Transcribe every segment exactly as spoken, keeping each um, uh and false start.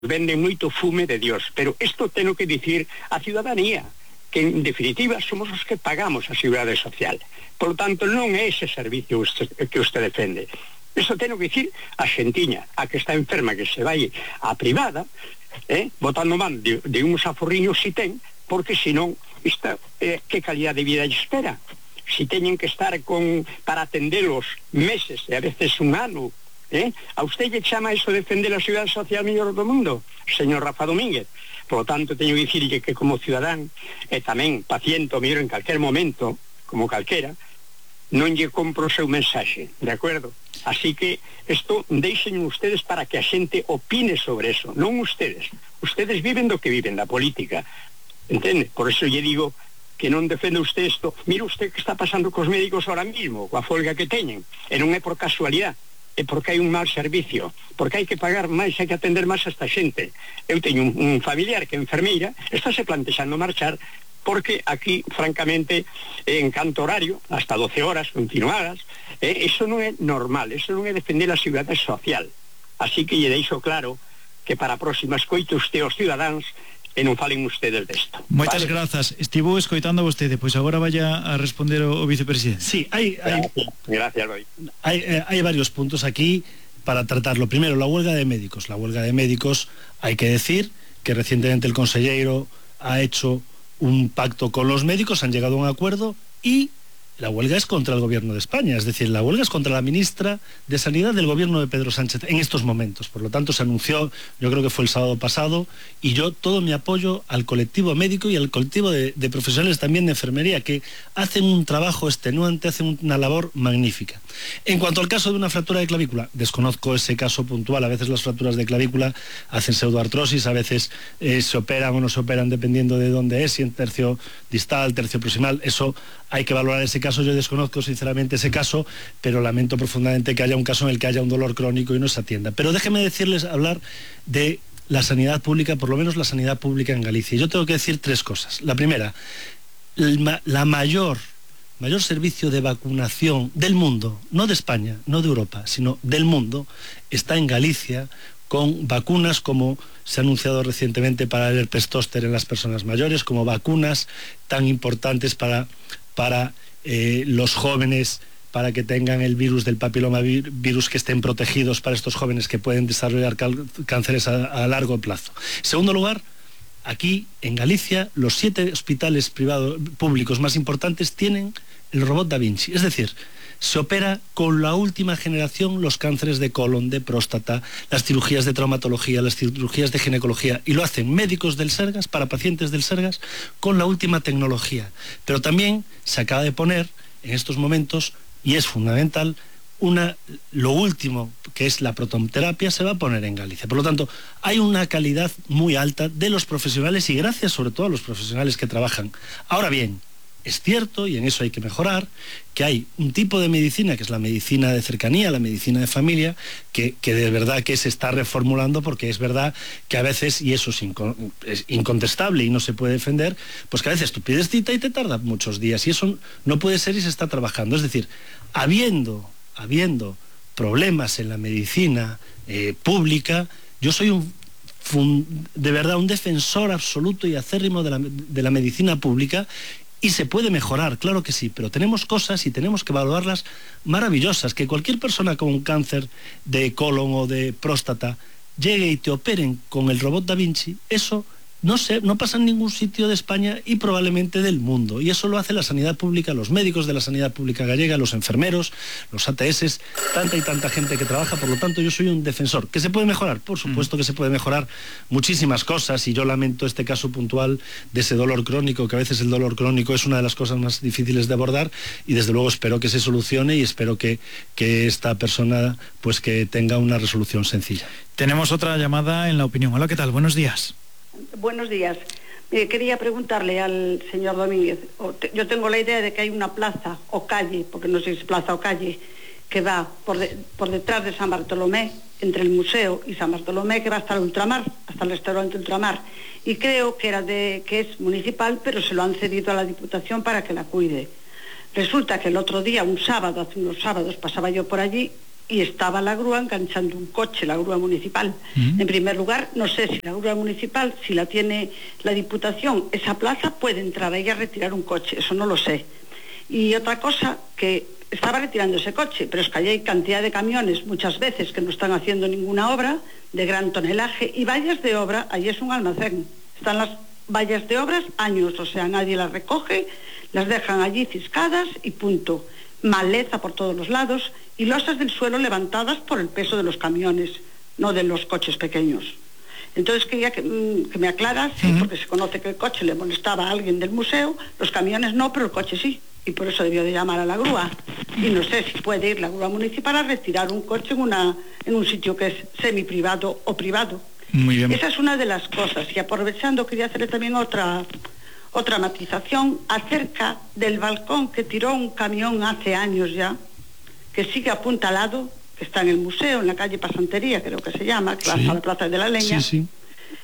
venden moito fume de Dios, pero isto tenho que dicir a ciudadanía, que en definitiva somos os que pagamos a seguridade social. Por lo tanto, non é ese servicio que usted defende. Eso tenho que dicir a xentiña, a que está enferma, que se vai a privada, eh, botando man de, de uns aforriños si ten, porque senón, esta, eh, que calidad de vida espera? Si teñen que estar con para atendelos meses e a veces un ano, eh? A usted lle chama eso defender a seguridade social mellor do mundo, señor Rafa Domínguez. Por lo tanto, teño que dicirlle que como ciudadán e tamén paciente o mellor en calquer momento, como calquera, non lle compro o seu mensaxe, de acordo? Así que isto deixen ustedes para que a xente opine sobre eso, non ustedes. Ustedes viven do que viven, da política, entende? Por eso lle digo que non defende usted isto. Mira usted que está pasando cos médicos ahora mismo, coa folga que teñen, e non é por casualidade, é porque hai un mal servicio, porque hai que pagar máis, hai que atender máis a esta xente. Eu teño un, un familiar que é enfermeira, está se plantexando marchar, porque aquí, francamente, en canto horario, hasta doce horas continuadas, eh, eso non é normal, eso non é defender a seguridade social. Así que lle deixo claro que para a próxima escoite usted os cidadáns e non falen ustedes desto. Moitas ¿vale? grazas. Estivo escoitando a vostede, pois agora vaya a responder o, o vicepresidente. Sí, hai hai gracias, gracias hai, eh, hai varios puntos aquí para tratarlo. Primero, la huelga de médicos. La huelga de médicos, hay que decir que recientemente el consejero ha hecho un pacto con los médicos, han llegado a un acuerdo y la huelga es contra el gobierno de España, es decir, la huelga es contra la ministra de Sanidad del gobierno de Pedro Sánchez en estos momentos. Por lo tanto, se anunció, yo creo que fue el sábado pasado, y yo todo mi apoyo al colectivo médico y al colectivo de, de profesionales también de enfermería, que hacen un trabajo extenuante, hacen una labor magnífica. En cuanto al caso de una fractura de clavícula, desconozco ese caso puntual. A veces las fracturas de clavícula hacen pseudoartrosis, a veces eh, se operan o no se operan dependiendo de dónde es, si en tercio distal, tercio proximal. Eso hay que valorar ese caso. Yo desconozco sinceramente ese caso, pero lamento profundamente que haya un caso en el que haya un dolor crónico y no se atienda. Pero déjenme decirles, hablar de la sanidad pública, por lo menos la sanidad pública en Galicia. Yo tengo que decir tres cosas. La primera, la mayor, mayor servicio de vacunación del mundo, no de España, no de Europa, sino del mundo, está en Galicia, con vacunas como se ha anunciado recientemente para el herpes zóster en las personas mayores, como vacunas tan importantes para, para eh, los jóvenes, para que tengan el virus del papiloma virus, que estén protegidos para estos jóvenes que pueden desarrollar cánceres a, a largo plazo. En segundo lugar, aquí en Galicia, los siete hospitales privados públicos más importantes tienen el robot Da Vinci, es decir, se opera con la última generación los cánceres de colon, de próstata, las cirugías de traumatología, las cirugías de ginecología, y lo hacen médicos del Sergas para pacientes del Sergas con la última tecnología. Pero también se acaba de poner en estos momentos, y es fundamental, una, lo último, que es la prototerapia, se va a poner en Galicia. Por lo tanto, hay una calidad muy alta de los profesionales, y gracias sobre todo a los profesionales que trabajan. Ahora bien, es cierto, y en eso hay que mejorar, que hay un tipo de medicina, que es la medicina de cercanía, la medicina de familia, que, que de verdad que se está reformulando, porque es verdad que a veces, y eso es, incon, es incontestable y no se puede defender, pues que a veces tú pides cita y te tarda muchos días, y eso no puede ser, y se está trabajando. Es decir, habiendo, habiendo problemas en la medicina eh, pública, yo soy un de verdad un defensor absoluto y acérrimo de la, de la medicina pública. Y se puede mejorar, claro que sí, pero tenemos cosas y tenemos que evaluarlas maravillosas. Que cualquier persona con un cáncer de colon o de próstata llegue y te operen con el robot Da Vinci, eso no sé, no pasa en ningún sitio de España y probablemente del mundo. Y eso lo hace la sanidad pública, los médicos de la sanidad pública gallega, los enfermeros, los A T S, tanta y tanta gente que trabaja. Por lo tanto, yo soy un defensor. ¿Que se puede mejorar? Por supuesto que se puede mejorar muchísimas cosas, y yo lamento este caso puntual de ese dolor crónico, que a veces el dolor crónico es una de las cosas más difíciles de abordar, y desde luego espero que se solucione, y espero que, que esta persona pues que tenga una resolución sencilla. Tenemos otra llamada en La Opinión. Hola, ¿qué tal? Buenos días. Buenos días. Eh, quería preguntarle al señor Domínguez. Yo tengo la idea de que hay una plaza o calle, porque no sé si es plaza o calle, que va por, de, por detrás de San Bartolomé, entre el museo y San Bartolomé, que va hasta el ultramar, hasta el restaurante Ultramar. Y creo que era de que es municipal, pero se lo han cedido a la Diputación para que la cuide. Resulta que el otro día, un sábado, hace unos sábados, pasaba yo por allí y estaba la grúa enganchando un coche, la grúa municipal. Uh-huh. En primer lugar, no sé si la grúa municipal, si la tiene la Diputación, esa plaza puede entrar ahí a retirar un coche, eso no lo sé. Y otra cosa, que estaba retirando ese coche, pero es que allí hay cantidad de camiones muchas veces que no están haciendo ninguna obra de gran tonelaje, y vallas de obra, allí es un almacén, están las vallas de obras años, o sea, nadie las recoge, las dejan allí ciscadas y punto. Maleza por todos los lados y losas del suelo levantadas por el peso de los camiones, no de los coches pequeños. Entonces quería que, que me aclaras, sí, uh-huh. porque se conoce que el coche le molestaba a alguien del museo, los camiones no, pero el coche sí, y por eso debió de llamar a la grúa. Y no sé si puede ir la grúa municipal a retirar un coche en, una, en un sitio que es semi-privado o privado. Muy bien. Esa es una de las cosas. Y aprovechando, quería hacerle también otra... otra matización acerca del balcón que tiró un camión hace años ya, que sigue apuntalado, que está en el museo, en la calle Pasantería, creo que se llama, que sí. va a la Plaza de la Leña, sí, sí.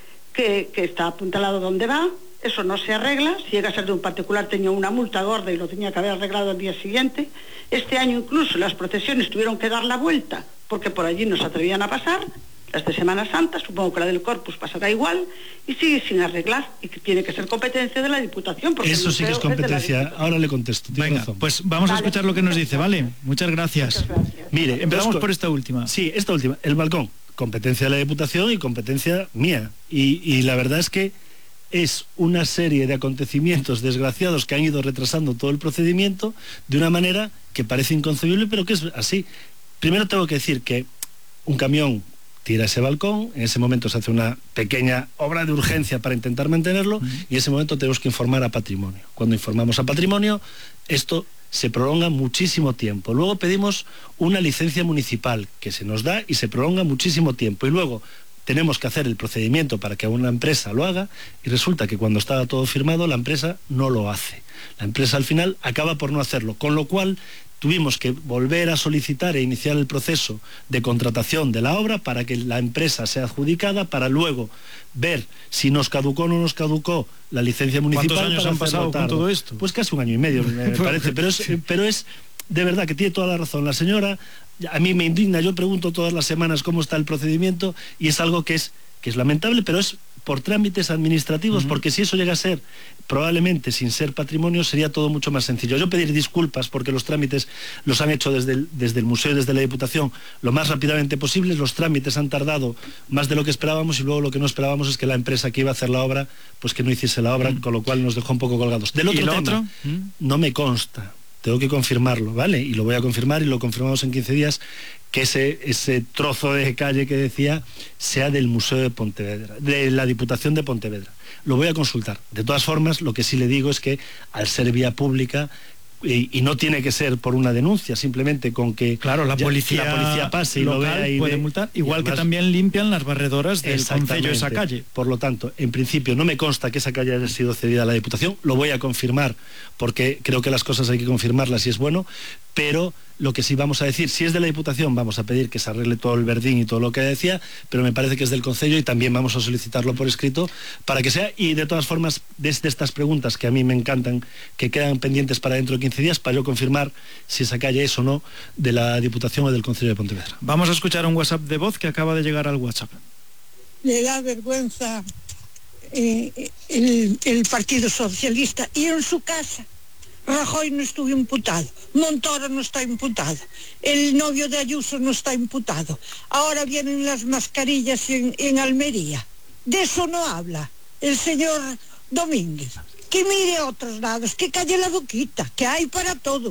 Que, que está apuntalado donde va, eso no se arregla, si llega a ser de un particular tenía una multa gorda y lo tenía que haber arreglado al día siguiente. Este año incluso las procesiones tuvieron que dar la vuelta, porque por allí no se atrevían a pasar. Las de Semana Santa, supongo que la del Corpus pasará igual, y sigue sin arreglar, y que tiene que ser competencia de la Diputación. Porque eso sí que es competencia. Es ahora le contesto. Venga, razón. Pues vamos vale, a escuchar lo que nos dice, ¿vale? Muchas gracias. Muchas gracias. Mire, empezamos por esta última. Sí, esta última. El balcón, competencia de la Diputación y competencia mía. Y, y la verdad es que es una serie de acontecimientos desgraciados que han ido retrasando todo el procedimiento de una manera que parece inconcebible, pero que es así. Primero tengo que decir que un camión tira ese balcón, en ese momento se hace una pequeña obra de urgencia para intentar mantenerlo, uh-huh. y en ese momento tenemos que informar a Patrimonio. Cuando informamos a Patrimonio, esto se prolonga muchísimo tiempo. Luego pedimos una licencia municipal, que se nos da y se prolonga muchísimo tiempo. Y luego tenemos que hacer el procedimiento para que una empresa lo haga, y resulta que cuando estaba todo firmado, la empresa no lo hace. La empresa al final acaba por no hacerlo, con lo cual tuvimos que volver a solicitar e iniciar el proceso de contratación de la obra para que la empresa sea adjudicada, para luego ver si nos caducó o no nos caducó la licencia municipal. ¿Cuántos años han pasado con todo esto? Pues casi un año y medio, me parece, pero es, pero es de verdad que tiene toda la razón la señora. A mí me indigna, yo pregunto todas las semanas cómo está el procedimiento, y es algo que es, que es lamentable, pero es por trámites administrativos, uh-huh. porque si eso llega a ser, probablemente sin ser patrimonio, sería todo mucho más sencillo. Yo pedir disculpas porque los trámites los han hecho desde el, desde el museo y desde la Diputación lo más rápidamente posible. Los trámites han tardado más de lo que esperábamos, y luego lo que no esperábamos es que la empresa que iba a hacer la obra, pues que no hiciese la obra, uh-huh. con lo cual nos dejó un poco colgados. Del otro ¿Y lo tema, otro? ¿Mm? no me consta. Tengo que confirmarlo, ¿vale? Y lo voy a confirmar, y lo confirmamos en quince días, que ese, ese trozo de calle que decía sea del Museo de Pontevedra, de la Diputación de Pontevedra. Lo voy a consultar. De todas formas, lo que sí le digo es que al ser vía pública, y, y no tiene que ser por una denuncia, simplemente con que claro, la, ya, policía, la policía pase y lo vea y puede ve, multar, igual además, que también limpian las barredoras del concello esa calle. Por lo tanto, en principio no me consta que esa calle haya sido cedida a la Diputación, lo voy a confirmar porque creo que las cosas hay que confirmarlas y es bueno, pero lo que sí vamos a decir, si es de la Diputación, vamos a pedir que se arregle todo el verdín y todo lo que decía, pero me parece que es del concello y también vamos a solicitarlo por escrito para que sea. Y de todas formas, desde estas preguntas que a mí me encantan, que quedan pendientes para dentro de quince días, para yo confirmar si esa calle es o no de la Diputación o del concello de Pontevedra. Vamos a escuchar un WhatsApp de voz que acaba de llegar al WhatsApp. Le da vergüenza eh, el, el Partido Socialista, y en su casa Rajoy no estuvo imputado, Montoro no está imputado, el novio de Ayuso no está imputado, ahora vienen las mascarillas en, en Almería. De eso no habla el señor Domínguez. Que mire a otros lados, que calle la boquita, que hay para todos.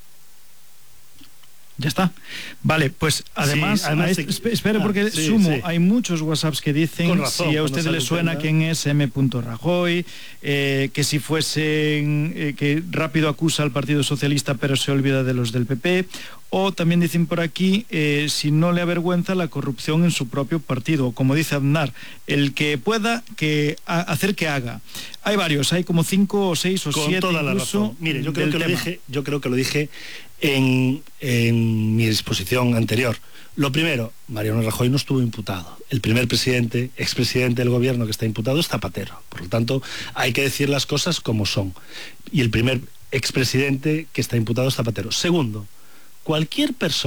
Ya está. Vale, pues además, sí, además te... espere porque ah, sí, sumo, sí. Hay muchos WhatsApps que dicen razón, si a usted le suena cuenta. Quién es M. Rajoy, eh, que si fuesen, eh, que rápido acusa al Partido Socialista pero se olvida de los del P P, o también dicen por aquí eh, si no le avergüenza la corrupción en su propio partido, o como dice Aznar, el que pueda que a, hacer que haga. Hay varios, hay como cinco o seis o Con siete toda la incluso. Razón. Mire, yo creo que lo dije, yo creo que lo dije En, en mi exposición anterior. Lo primero, Mariano Rajoy no estuvo imputado. El primer presidente, expresidente del gobierno que está imputado es Zapatero. Por lo tanto, hay que decir las cosas como son. Y el primer expresidente que está imputado es Zapatero. Segundo, cualquier persona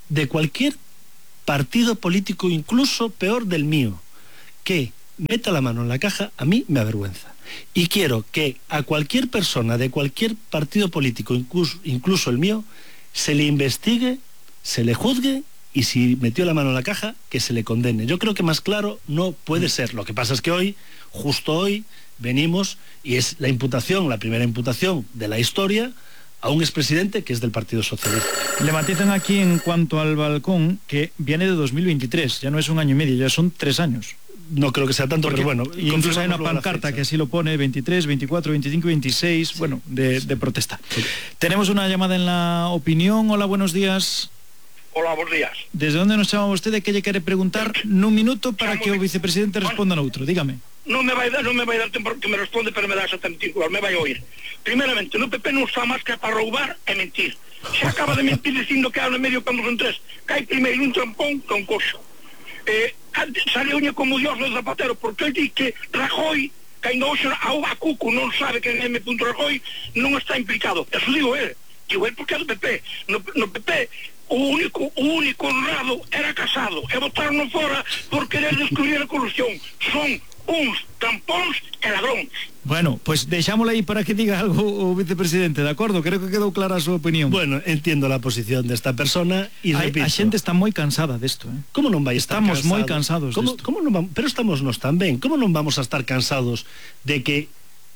de cualquier partido político, incluso peor del mío, que meta la mano en la caja, a mí me avergüenza. Y quiero que a cualquier persona de cualquier partido político, incluso, incluso el mío, se le investigue, se le juzgue, y si metió la mano en la caja, que se le condene. Yo creo que más claro no puede ser. Lo que pasa es que hoy, justo hoy, venimos, y es la imputación, la primera imputación de la historia, a un expresidente que es del Partido Socialista. Le matizan aquí en cuanto al balcón que viene de dos mil veintitrés, ya no es un año y medio, ya son tres años. No creo que sea tanto, porque, pero bueno... Incluso hay una pancarta que así lo pone, veintitrés, veinticuatro, veinticinco, veintiséis, sí. Bueno, de, de protesta. Sí. Tenemos una llamada en la opinión. Hola, buenos días. Hola, buenos días. ¿Desde dónde nos chama vostede? Que lle quere preguntar nun minuto para que o vicepresidente responda noutro? Dígame. Non me vai dar, non me vai dar tempo que me responde, pero me dá exactamente igual, me vai oír. Primeramente, no P P non está máis que para roubar e mentir. Se acaba de mentir dicindo que habla medio cando son tres. Cai primeiro un trampón con coxo. Eh, sale uña como Dios do Zapatero, porque ele di que Rajoy, que ainda hoxe a Uva Cucu non sabe que en M. Rajoy non está implicado. Eso digo ele. Digo ele porque é do P P. No, no P P o único, o único honrado era Casado, e botaron fora por querer descubrir a corrupción. Son uns tampóns e ladróns. Bueno, pues deixámosla aí para que diga algo o vicepresidente, de acordo? Creo que quedou clara a súa opinión. Bueno, entiendo la posición desta persona e repito. A xente está moi cansada desto, eh? Como non vai estar Estamos cansado? moi cansados como, desto. Como non vamos, pero estamos nos tamén. Como non vamos a estar cansados de que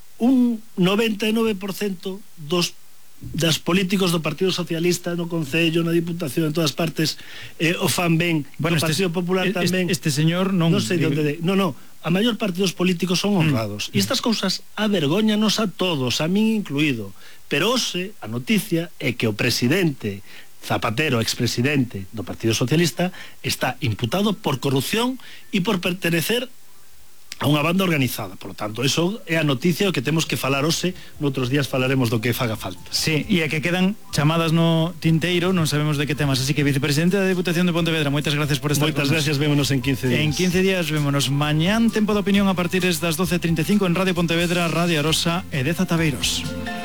un noventa e nove por cento dos das políticos do Partido Socialista no Concello, na Diputación, en todas partes, eh, o fan ben, bueno, do Partido este, Popular este, tamén. Este señor non... Non sei de onde de... No, no, a maior parte dos políticos son honrados. Mm. E estas cousas avergoñanos a todos, a min incluído. Pero hoxe, a noticia é que o presidente Zapatero, expresidente do Partido Socialista, está imputado por corrupción e por pertenecer a unha banda organizada. Por lo tanto, eso é a noticia o que temos que falar hoxe. Noutros días falaremos do que faga falta. Sí, e é que quedan chamadas no tinteiro, non sabemos de que temas, así que vicepresidente da Diputación de Pontevedra, moitas gracias por estar Moitas gracias, vémonos en quince días. En quince días vémonos mañán, tempo de opinión a partir das doce e trinta e cinco en Radio Pontevedra, Radio Arosa e Deza Tabeiros.